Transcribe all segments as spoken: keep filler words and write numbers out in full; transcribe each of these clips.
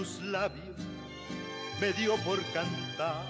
Tus labios me dio por cantar.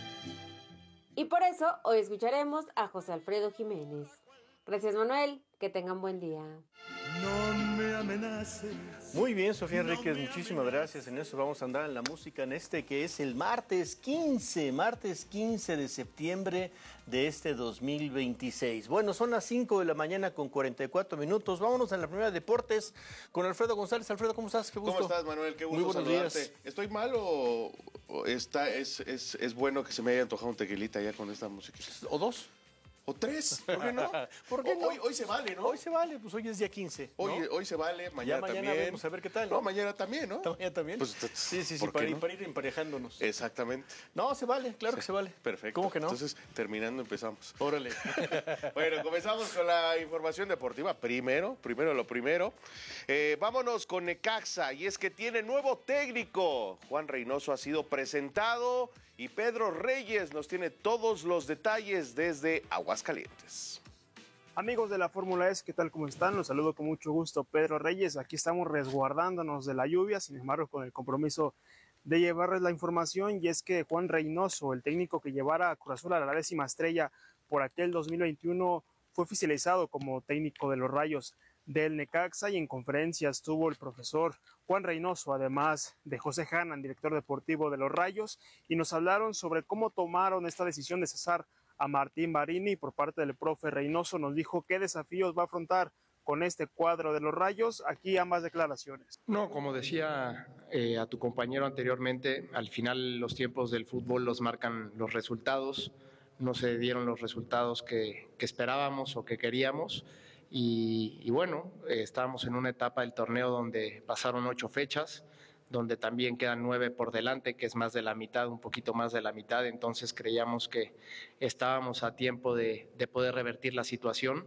Y por eso hoy escucharemos a José Alfredo Jiménez. Gracias, Manuel. Que tengan buen día. No me amenaces. Muy bien, Sofía Enríquez, muchísimas gracias. En eso vamos a andar en la música en este que es el martes quince, martes quince de septiembre de este dos mil veintiséis. Bueno, son las cinco de la mañana con cuarenta y cuatro minutos. Vámonos a la primera de deportes con Alfredo González. Alfredo, ¿cómo estás? Qué gusto. ¿Cómo estás, Manuel? Qué gusto Muy buenos saludarte. días. ¿Estoy mal o, o está, es, es, es bueno que se me haya antojado un tequilita ya con esta música? ¿O dos? ¿O tres? ¿Por qué no? ¿Por qué no? Hoy, hoy se vale, ¿no? Hoy se vale, pues hoy es día quince, ¿no? Hoy, hoy se vale, mañana, ya mañana también. vemos a ver qué tal, ¿no? No, mañana también, ¿no? ¿Mañana también? Pues, sí, sí, sí, ¿por para, qué ir, no? para ir emparejándonos. Exactamente. No, se vale, claro Sí. que se vale. Perfecto. ¿Cómo que no? Entonces, terminando, empezamos. Órale. Bueno, comenzamos con la información deportiva. Primero, primero lo primero. Eh, vámonos con Necaxa, y es que tiene nuevo técnico. Juan Reynoso ha sido presentado y Pedro Reyes nos tiene todos los detalles desde Aguascalientes. Amigos de la Fórmula E, ¿qué tal? ¿Cómo están? Los saludo con mucho gusto, Pedro Reyes. Aquí estamos resguardándonos de la lluvia, sin embargo, con el compromiso de llevarles la información, y es que Juan Reynoso, el técnico que llevara a Cruz Azul a la décima estrella por aquel dos mil veintiuno, fue oficializado como técnico de los Rayos del Necaxa, y en conferencia estuvo el profesor Juan Reynoso, además de José Hannan, director deportivo de los Rayos, y nos hablaron sobre cómo tomaron esta decisión de cesar a Martín Barini. Por parte del profe Reynoso nos dijo qué desafíos va a afrontar con este cuadro de los Rayos. Aquí ambas declaraciones. No, como decía eh, a tu compañero anteriormente, al final los tiempos del fútbol los marcan los resultados. No se dieron los resultados que, que esperábamos o que queríamos, y, y bueno, eh, estábamos en una etapa del torneo donde pasaron ocho fechas, donde también quedan nueve por delante, que es más de la mitad, un poquito más de la mitad. Entonces creíamos que estábamos a tiempo de, de poder revertir la situación,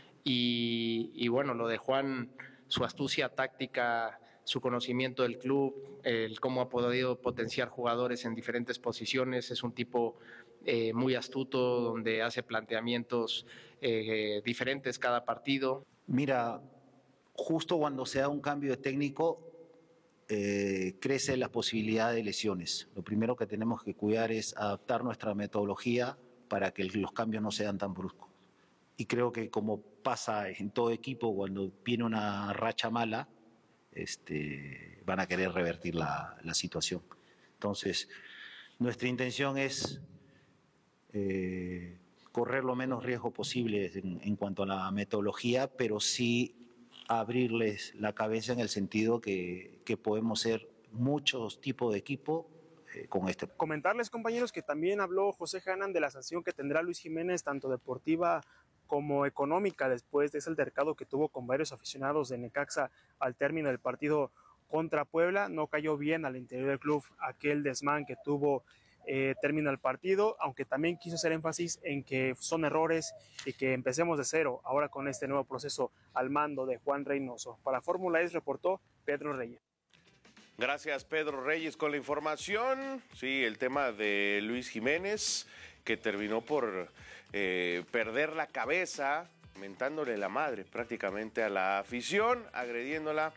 y, y bueno, lo de Juan, su astucia táctica, su conocimiento del club, el cómo ha podido potenciar jugadores en diferentes posiciones. Es un tipo eh, muy astuto, donde hace planteamientos eh, diferentes cada partido. Mira, justo cuando se da un cambio de técnico, Eh, crece la posibilidad de lesiones. Lo primero que tenemos que cuidar es adaptar nuestra metodología para que los cambios no sean tan bruscos. Y creo que, como pasa en todo equipo, cuando viene una racha mala, este, van a querer revertir la, la situación. Entonces, nuestra intención es eh, correr lo menos riesgo posible en, en cuanto a la metodología, pero sí abrirles la cabeza en el sentido que, que podemos ser muchos tipos de equipo eh, con este. Comentarles, compañeros, que también habló José Hannan de la sanción que tendrá Luis Jiménez, tanto deportiva como económica, después de ese altercado que tuvo con varios aficionados de Necaxa al término del partido contra Puebla. No cayó bien al interior del club aquel desmán que tuvo Eh, termina el partido, aunque también quiso hacer énfasis en que son errores y que empecemos de cero ahora con este nuevo proceso al mando de Juan Reynoso. Para Fórmula E reportó Pedro Reyes. Gracias, Pedro Reyes, con la información. Sí, el tema de Luis Jiménez, que terminó por eh, perder la cabeza, mentándole la madre prácticamente a la afición, agrediéndola.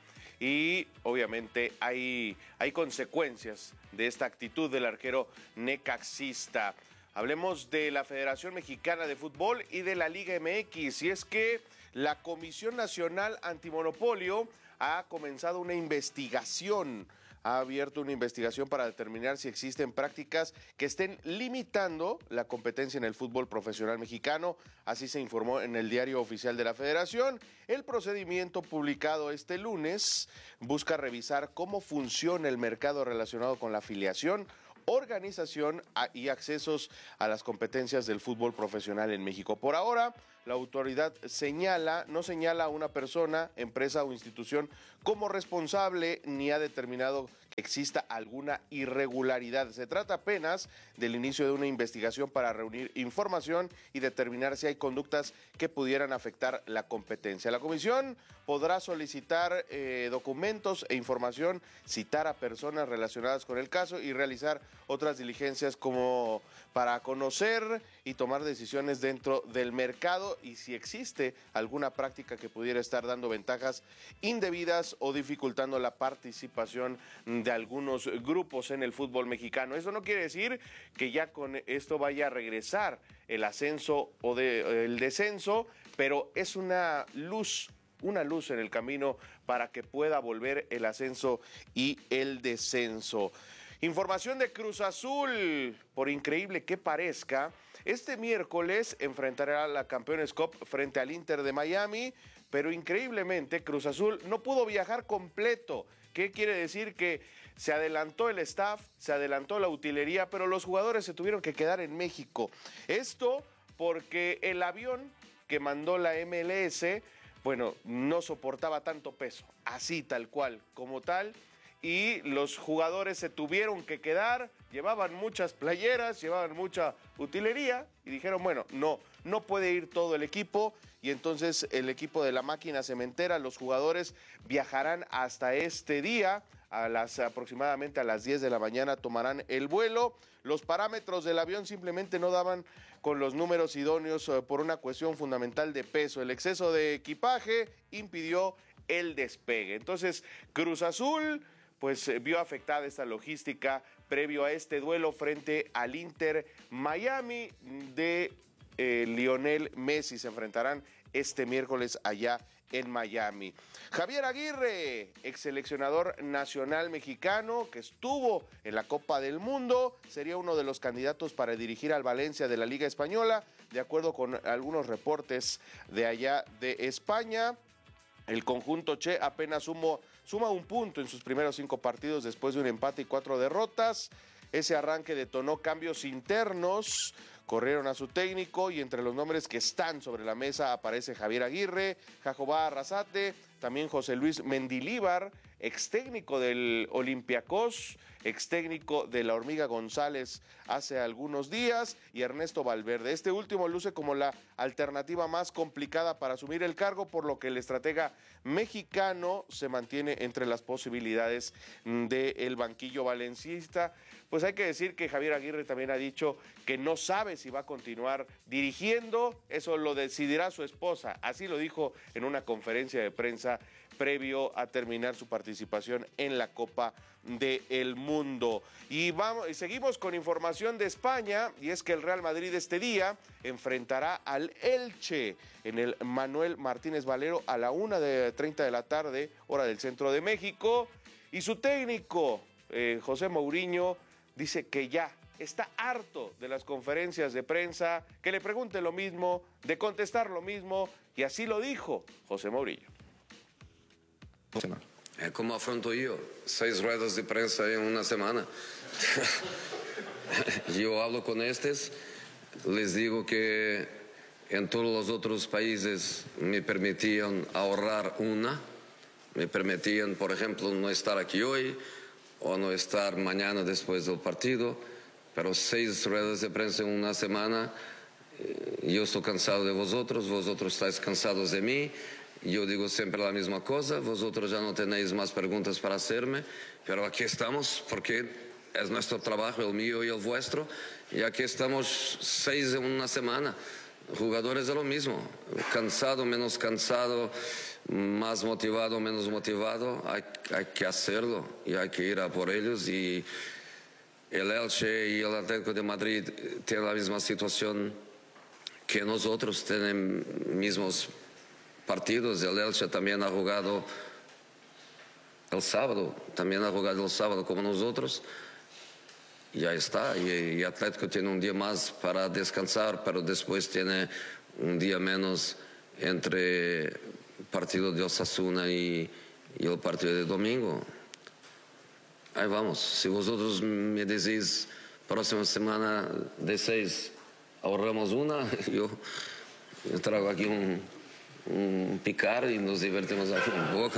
Y obviamente hay, hay consecuencias de esta actitud del arquero necaxista. Hablemos de la Federación Mexicana de Fútbol y de la Liga M X. Y es que la Comisión Nacional Antimonopolio ha comenzado una investigación. Ha abierto una investigación para determinar si existen prácticas que estén limitando la competencia en el fútbol profesional mexicano. Así se informó en el Diario Oficial de la Federación. El procedimiento, publicado este lunes, busca revisar cómo funciona el mercado relacionado con la afiliación, organización y accesos a las competencias del fútbol profesional en México. Por ahora, la autoridad señala, no señala a una persona, empresa o institución como responsable, ni ha determinado que exista alguna irregularidad. Se trata apenas del inicio de una investigación para reunir información y determinar si hay conductas que pudieran afectar la competencia. La comisión podrá solicitar eh, documentos e información, citar a personas relacionadas con el caso y realizar otras diligencias como para conocer y tomar decisiones dentro del mercado. resultado y si existe alguna práctica que pudiera estar dando ventajas indebidas o dificultando la participación de algunos grupos en el fútbol mexicano. Eso no quiere decir que ya con esto vaya a regresar el ascenso o de, el descenso, pero es una luz, una luz en el camino para que pueda volver el ascenso y el descenso. Información de Cruz Azul, por increíble que parezca, este miércoles enfrentará a la Campeones Cup frente al Inter de Miami, pero increíblemente Cruz Azul no pudo viajar completo. ¿Qué quiere decir? Que se adelantó el staff, se adelantó la utilería, pero los jugadores se tuvieron que quedar en México. Esto porque el avión que mandó la M L S, bueno, no soportaba tanto peso, así tal cual, como tal, y los jugadores se tuvieron que quedar, llevaban muchas playeras, llevaban mucha utilería y dijeron, bueno, no, no puede ir todo el equipo y entonces el equipo de la máquina cementera, los jugadores viajarán hasta este día, a las aproximadamente a las diez de la mañana tomarán el vuelo. Los parámetros del avión simplemente no daban con los números idóneos por una cuestión fundamental de peso. El exceso de equipaje impidió el despegue. Entonces, Cruz Azul pues vio afectada esta logística previo a este duelo frente al Inter Miami de eh, Lionel Messi. Se enfrentarán este miércoles allá en Miami. Javier Aguirre, ex seleccionador nacional mexicano que estuvo en la Copa del Mundo, sería uno de los candidatos para dirigir al Valencia de la Liga Española, de acuerdo con algunos reportes de allá de España. El conjunto Che apenas sumó, suma un punto en sus primeros cinco partidos después de un empate y cuatro derrotas. Ese arranque detonó cambios internos, corrieron a su técnico y entre los nombres que están sobre la mesa aparece Javier Aguirre, Jacobá Arrasate, también José Luis Mendilíbar, ex técnico del Olympiacos, ex técnico de la Hormiga González hace algunos días, y Ernesto Valverde. Este último luce como la alternativa más complicada para asumir el cargo, por lo que el estratega mexicano se mantiene entre las posibilidades del banquillo valencista. Pues hay que decir que Javier Aguirre también ha dicho que no sabe si va a continuar dirigiendo, eso lo decidirá su esposa, así lo dijo en una conferencia de prensa previo a terminar su participación en la Copa del Mundo. Y vamos, y seguimos con información de España, y es que el Real Madrid este día enfrentará al Elche en el Manuel Martínez Valero a la una de treinta de la tarde, hora del centro de México, y su técnico, eh, José Mourinho, dice que ya está harto de las conferencias de prensa, que le pregunte lo mismo, de contestar lo mismo, y así lo dijo José Mourinho. É como afronto eu, seis ruedas de prensa em uma semana. Eu hablo com estes, les digo que em todos os outros países me permitiam ahorrar uma, me permitiam, por exemplo, não estar aqui hoje ou não estar mañana depois do partido, pero seis ruedas de prensa em uma semana, eu estou cansado de vosotros, vosotros estáis cansados de mim. Yo digo siempre la misma cosa, vosotros ya no tenéis más preguntas para hacerme, pero aquí estamos porque es nuestro trabajo, el mío y el vuestro, y aquí estamos seis en una semana. Jugadores de lo mismo, cansado, menos cansado, más motivado, menos motivado, hay, hay que hacerlo y hay que ir a por ellos. Y el Elche y el Atlético de Madrid tienen la misma situación que nosotros, tienen mismos partidos. El Elche también ha jugado el sábado, también ha jugado el sábado como nosotros, y ya está. Y, y Atlético tiene un día más para descansar, pero después tiene un día menos entre el partido de Osasuna y, y el partido de domingo. Ahí vamos. Si vosotros me decís próxima semana de seis ahorramos una, yo, yo traigo aquí un un picar y nos divertimos aquí un poco.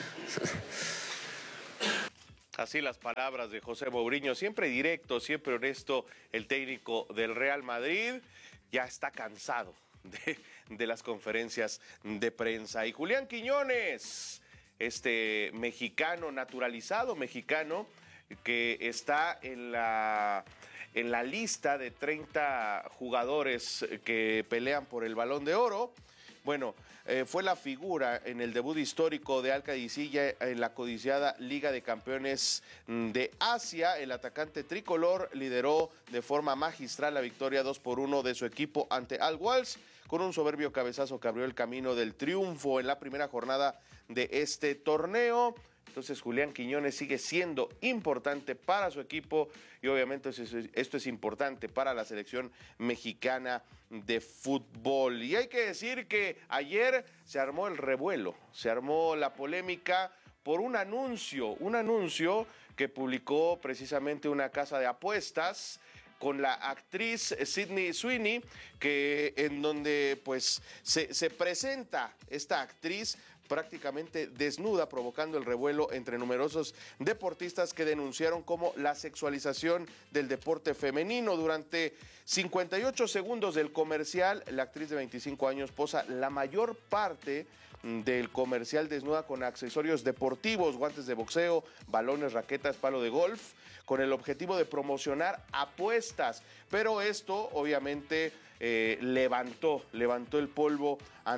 Así las palabras de José Mourinho, siempre directo, siempre honesto, el técnico del Real Madrid, ya está cansado de, de las conferencias de prensa. Y Julián Quiñones, este mexicano, naturalizado mexicano, que está en la en la lista de treinta jugadores que pelean por el Balón de Oro. Bueno, eh, fue la figura en el debut histórico de Al-Qadisiyah en la codiciada Liga de Campeones de Asia. El atacante tricolor lideró de forma magistral la victoria dos por uno de su equipo ante Al-Wals, con un soberbio cabezazo que abrió el camino del triunfo en la primera jornada de este torneo. Entonces Julián Quiñones sigue siendo importante para su equipo y obviamente esto es importante para la selección mexicana de fútbol. Y hay que decir que ayer se armó el revuelo, se armó la polémica por un anuncio, un anuncio que publicó precisamente una casa de apuestas con la actriz Sydney Sweeney, que en donde pues se, se presenta esta actriz prácticamente desnuda, provocando el revuelo entre numerosos deportistas que denunciaron como la sexualización del deporte femenino. Durante cincuenta y ocho segundos del comercial, la actriz de veinticinco años posa la mayor parte del comercial desnuda con accesorios deportivos, guantes de boxeo, balones, raquetas, palo de golf, con el objetivo de promocionar apuestas. Pero esto obviamente eh, levantó, levantó el polvo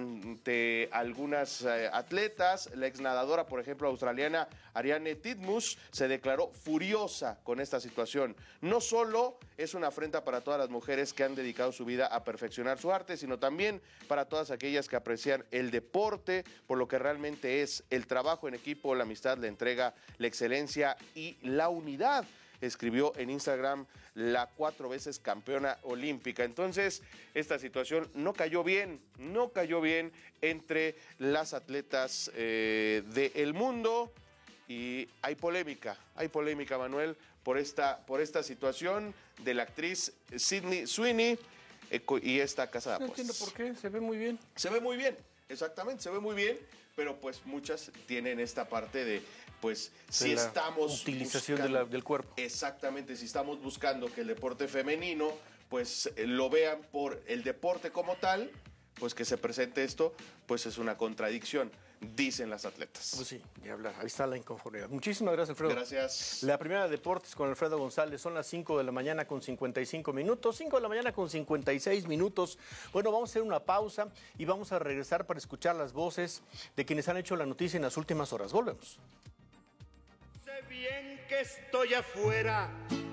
ante algunas eh, atletas. La exnadadora, por ejemplo, australiana Ariane Titmus, se declaró furiosa con esta situación. No solo es una afrenta para todas las mujeres que han dedicado su vida a perfeccionar su arte, sino también para todas aquellas que aprecian el deporte por lo que realmente es: el trabajo en equipo, la amistad, la entrega, la excelencia y la unidad, escribió en Instagram la cuatro veces campeona olímpica. Entonces, esta situación no cayó bien, no cayó bien entre las atletas eh, del mundo y hay polémica, hay polémica, Manuel, por esta, por esta situación de la actriz Sydney Sweeney eh, y esta casa de No apuestas. entiendo por qué, se ve muy bien. Se ve muy bien, exactamente, se ve muy bien, pero pues muchas tienen esta parte de, pues, si la estamos utilización buscando, de la- del cuerpo. Exactamente, si estamos buscando que el deporte femenino, pues, eh, lo vean por el deporte como tal, pues que se presente esto, pues es una contradicción, dicen las atletas. Pues sí, ni hablar, ahí está la inconformidad. Muchísimas gracias, Alfredo. Gracias. La primera de deportes con Alfredo González, son las cinco de la mañana con cincuenta y cinco minutos, cinco de la mañana con cincuenta y seis minutos. Bueno, vamos a hacer una pausa y vamos a regresar para escuchar las voces de quienes han hecho la noticia en las últimas horas. Volvemos. Sé bien que estoy afuera